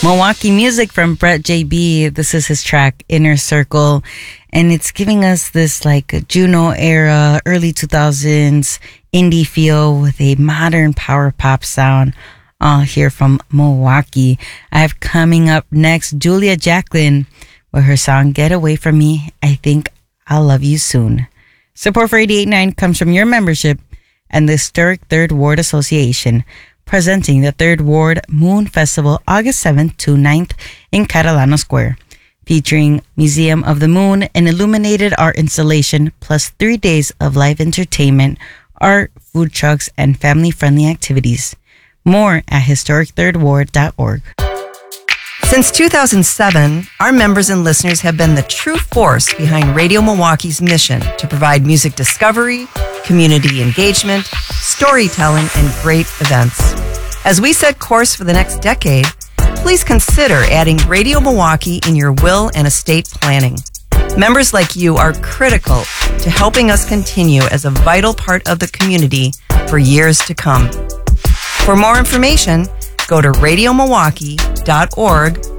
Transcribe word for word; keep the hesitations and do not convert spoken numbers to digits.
Milwaukee music from Brett J B. This is his track, Inner Circle. And it's giving us this like Juno era, early two thousands indie feel with a modern power pop sound. Uh, here from Milwaukee. I have coming up next Julia Jacqueline with her song Get Away From Me. I Think I'll Love You Soon. Support for eighty-eight point nine comes from your membership and the Historic Third Ward Association, presenting the Third Ward Moon Festival August seventh to ninth in Catalano Square, featuring Museum of the Moon, an illuminated art installation, plus three days of live entertainment, art, food trucks, and family-friendly activities. More at historic third ward dot org. Since two thousand seven, our members and listeners have been the true force behind Radio Milwaukee's mission to provide music discovery, community engagement, storytelling, and great events. As we set course for the next decade, please consider adding Radio Milwaukee in your will and estate planning. Members like you are critical to helping us continue as a vital part of the community for years to come. For more information, go to radio milwaukee dot org